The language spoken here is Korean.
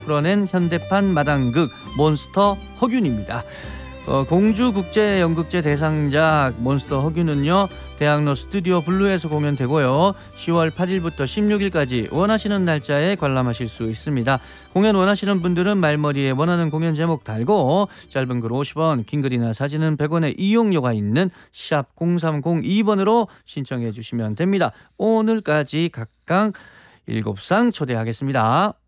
풀어낸 현대판 마당극 몬스터 허균입니다. 공주국제연극제 대상작 몬스터 허균은요, 대학로 스튜디오 블루에서 공연되고요. 10월 8일부터 16일까지 원하시는 날짜에 관람하실 수 있습니다. 공연 원하시는 분들은 말머리에 원하는 공연 제목 달고 짧은 글 50원, 긴 글이나 사진은 100원의 이용료가 있는 샵 0302번으로 신청해 주시면 됩니다. 오늘까지 각각 7상 초대하겠습니다.